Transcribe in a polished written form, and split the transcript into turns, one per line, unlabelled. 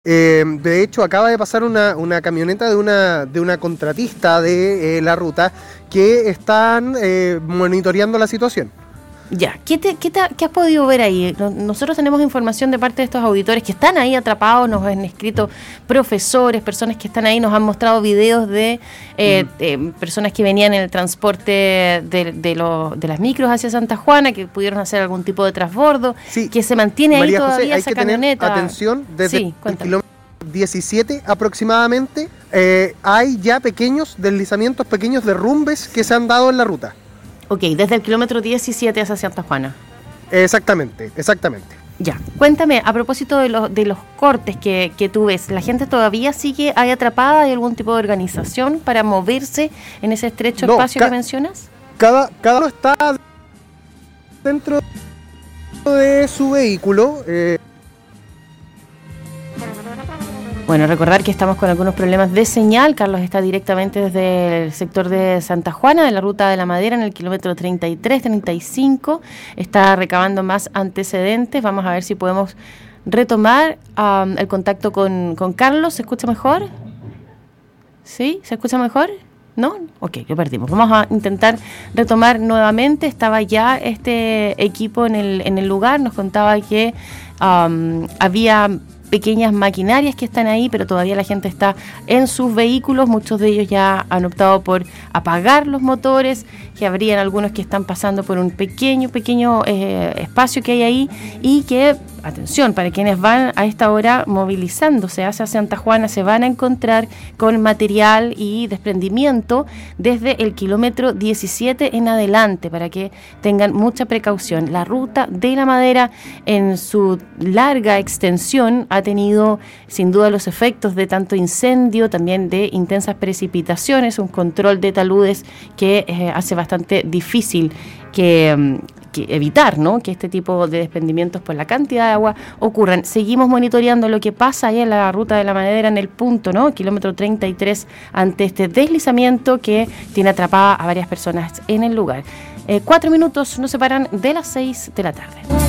De hecho, acaba de pasar una camioneta de una contratista de la ruta que están monitoreando la situación.
Ya, ¿qué has podido ver ahí? Nosotros tenemos información de parte de estos auditores que están ahí atrapados, nos han escrito profesores, personas que están ahí, nos han mostrado videos de personas que venían en el transporte de las micros hacia Santa Juana, que pudieron hacer algún tipo de transbordo, sí, que se mantiene María ahí todavía José, esa camioneta.
Atención, desde el kilómetro 17 aproximadamente, hay ya pequeños deslizamientos, pequeños derrumbes que se han dado en la ruta.
Ok, desde el kilómetro 17 hacia Santa Juana.
Exactamente.
Ya, cuéntame, a propósito de los cortes que tú ves, ¿la gente todavía sigue ahí atrapada? ¿Hay algún tipo de organización para moverse en ese estrecho espacio que mencionas?
Cada uno está dentro de su vehículo.
Bueno, recordar que estamos con algunos problemas de señal. Carlos está directamente desde el sector de Santa Juana, de la Ruta de la Madera, en el kilómetro 33, 35. Está recabando más antecedentes. Vamos a ver si podemos retomar el contacto con Carlos. ¿Se escucha mejor? ¿Sí? ¿Se escucha mejor? ¿No? Ok, lo perdimos. Vamos a intentar retomar nuevamente. Estaba ya este equipo en el lugar. Nos contaba que había pequeñas maquinarias que están ahí, pero todavía la gente está en sus vehículos. Muchos de ellos ya han optado por apagar los motores, que habrían algunos que están pasando por un pequeño espacio que hay ahí y que, atención, para quienes van a esta hora movilizándose hacia Santa Juana, se van a encontrar con material y desprendimiento desde el kilómetro 17 en adelante, para que tengan mucha precaución. La Ruta de la Madera, en su larga extensión, ha tenido sin duda los efectos de tanto incendio, también de intensas precipitaciones, un control de taludes que hace bastante difícil que evitar, ¿no?, que este tipo de desprendimientos por la cantidad de agua ocurran. Seguimos monitoreando lo que pasa ahí en la Ruta de la Madera, en el punto, ¿no?, kilómetro 33, ante este deslizamiento que tiene atrapada a varias personas en el lugar. 4 minutos nos separan de las 6 de la tarde.